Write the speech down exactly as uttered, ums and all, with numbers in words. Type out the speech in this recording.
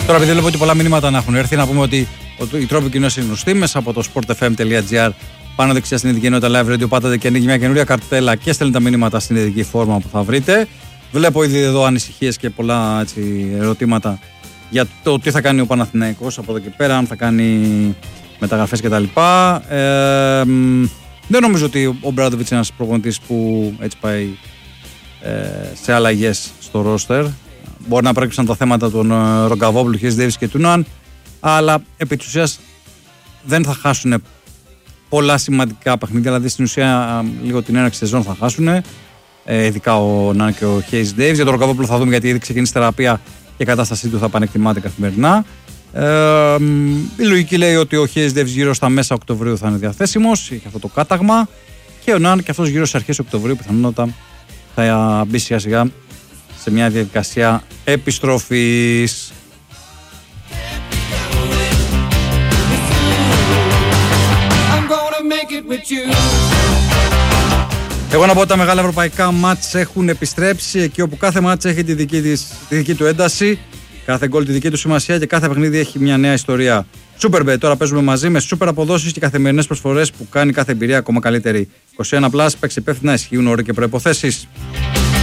Τώρα, επειδή βλέπω ότι πολλά μηνύματα να έχουν έρθει, να πούμε ότι οι τρόποι κοινώς είναι γνωστοί μέσα από το sportfm.gr. Πάνω δεξιά στην ειδική ενότητα live radio πάtate και ανοίγει μια καινούρια καρτέλα και στέλνει τα μηνύματα στην ειδική φόρμα που θα βρείτε. Βλέπω ήδη εδώ ανησυχίες και πολλά έτσι, ερωτήματα για το τι θα κάνει ο Παναθηναϊκός από εδώ και πέρα, αν θα κάνει μεταγραφές κτλ. Ε, δεν νομίζω ότι ο Μπράντοβιτς είναι ένας προπονητής που έτσι πάει ε, σε αλλαγές στο ρόστερ. Μπορεί να προέκυψαν τα θέματα των Ρογκαβόπουλου, Χέις Ντέιβις και Τούναν, αλλά επί της ουσίας δεν θα χάσουν πολλά σημαντικά παιχνίδια. Δηλαδή στην ουσία λίγο την έναρξη σεζόν θα χάσουν, ε, ειδικά ο Ναν και ο Χέις Ντέιβις. Για τον Ρογκαβόπουλο θα δούμε, γιατί ήδη ξεκινήσει θεραπεία και η κατάστασή του θα πανεκτιμάται καθημερινά. Ε, η λογική λέει ότι ο Χέις Ντέιβις γύρω στα μέσα Οκτωβρίου θα είναι διαθέσιμος, έχει αυτό το κάταγμα, και ο Ναν και αυτός γύρω στις αρχές Οκτωβρίου πιθανότατα θα μπει σιγά σιγά σε μια διαδικασία επιστροφής. Εγώ να πω ότι τα μεγάλα ευρωπαϊκά μάτς έχουν επιστρέψει εκεί όπου κάθε μάτς έχει τη δική, της, τη δική του ένταση, κάθε γκολ τη δική του σημασία και κάθε παιχνίδι έχει μια νέα ιστορία. Superbet, τώρα παίζουμε μαζί με super αποδόσεις και καθημερινές προσφορές που κάνει κάθε εμπειρία ακόμα καλύτερη. είκοσι ένα συν, παίξει υπεύθυνα, ισχύουν όροι και προϋποθέσεις.